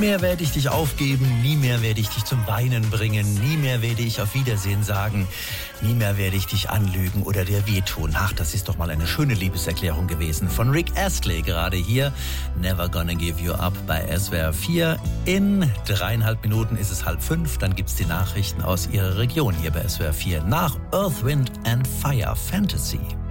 mehr werde ich dich aufgeben, nie mehr werde ich dich zum Weinen bringen, nie mehr werde ich auf Wiedersehen sagen, nie mehr werde ich dich anlügen oder dir wehtun. Ach, das ist doch mal eine schöne Liebeserklärung gewesen von Rick Astley, gerade hier. Never Gonna Give You Up bei SWR 4. In 3,5 Minuten ist es 4:30, dann gibt's die Nachrichten aus Ihrer Region hier bei SWR 4 nach Earth, Wind and Fire Fantasy.